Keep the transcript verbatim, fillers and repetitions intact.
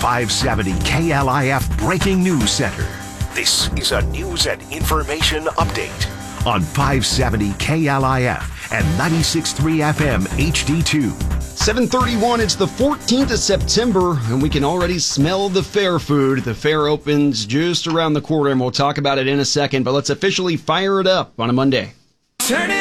five seventy K L I F Breaking News Center. This is a news and information update on five seventy K L I F and ninety-six point three F M H D two. seven thirty-one, it's the fourteenth of September, and we can already smell the fair food. The fair opens just around the corner, and we'll talk about it in a second, but let's officially fire it up on a Monday. Turn it